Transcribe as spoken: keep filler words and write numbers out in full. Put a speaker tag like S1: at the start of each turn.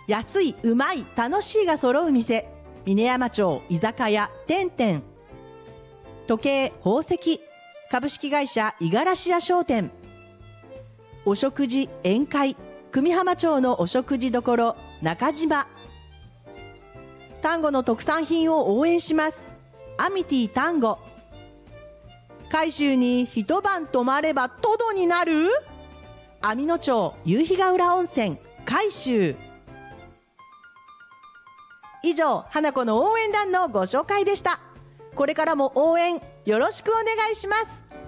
S1: 安い、うまい、楽しいが揃う店、峰山町居酒屋てんてん。時計宝石株式会社五十嵐屋商店。お食事宴会、久美浜町のお食事処中島。丹後の特産品を応援します。アミティ丹後。海州に一晩泊まればトドになる網野町夕日ヶ浦温泉海州。以上、花子の応援団のご紹介でした。これからも応援よろしくお願いします。